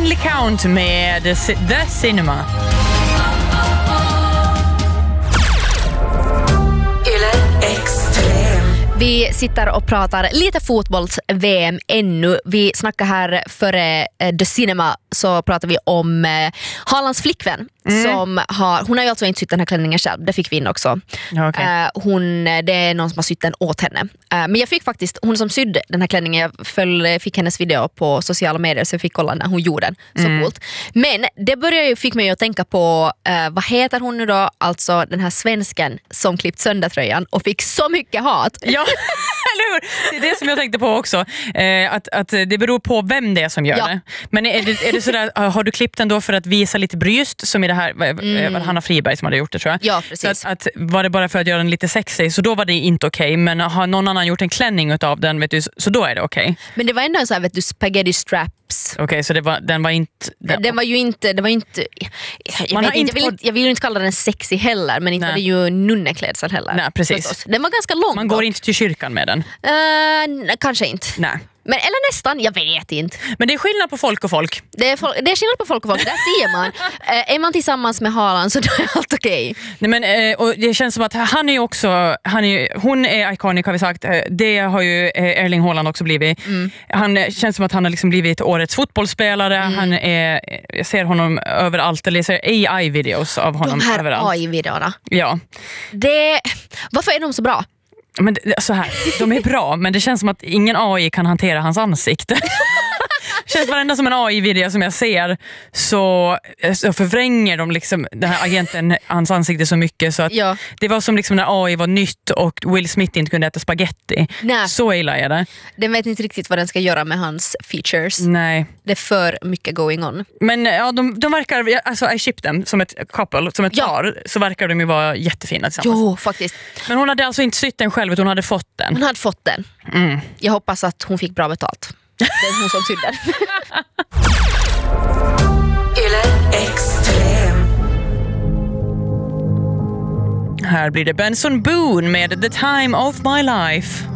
Deadly Count med The Cinema. Vi sitter och pratar lite fotbolls-VM ännu. Vi snackar här före The Cinema, så pratar vi om Haalands flickvän som hon har ju alltså inte sytt den här klänningen själv. Det fick vi in också. Okay. Det är någon som har sytt den åt henne. Men jag fick faktiskt, hon som sydde den här klänningen, jag fick hennes video på sociala medier, så jag fick kolla när hon gjorde den. Så coolt. Men det fick mig att tänka på, vad heter hon nu då? Alltså den här svensken som klippt sönder tröjan och fick så mycket hat. Ja, eller hur? Det är det som jag tänkte på också. Att det beror på vem det är som gör det. Men är det sådär, har du klippt den då för att visa lite bryst, som i det här Hanna Friberg som hade gjort det, tror jag. Ja, precis. Så att var det bara för att göra den lite sexig, så då var det inte okej. Men har någon annan gjort en klänning utav den, vet du, så då är det okej. Men det var ändå en sån här, vet du, spaghetti straps. Okej, så den var inte... Det var ju inte... Jag vill ju inte kalla den sexy heller, men inte var det ju nunneklädsel heller. Nej, precis. Förstås. Den var ganska lång. Man går inte till kyrkan med den. Kanske inte. Nej. Men, eller nästan, jag vet inte. Men det är skillnad på folk och folk. Det är skillnad på folk och folk, där ser man. Är man tillsammans med Haaland så då är allt okej. Nej, men och det känns som att han är också, hon är iconic, har vi sagt. Det har ju Erling Haaland också blivit. Han känns som att han har liksom blivit årets fotbollsspelare. Han är, jag ser honom överallt, eller jag ser AI-videos av honom överallt. De här AI-videorna. Ja. Varför är de så bra? Men så här, de är bra, men det känns som att ingen AI kan hantera hans ansikte. Det känns varenda som en AI-video som jag ser, så förvränger de liksom den här agenten hans ansikte så mycket, så att det var som liksom när AI var nytt och Will Smith inte kunde äta spaghetti. Nej. Så illa är det. Den vet inte riktigt vad den ska göra med hans features. Nej. Det är för mycket going on. Men ja, de verkar, alltså I ship them som ett couple, som ett par, så verkar de ju vara jättefina tillsammans. Jo, faktiskt. Men hon hade alltså inte sytt den själv, utan hon hade fått den. Hon hade fått den. Jag hoppas att hon fick bra betalt. Det är hon som sydde. Här blir det Benson Boone med The Time of My Life.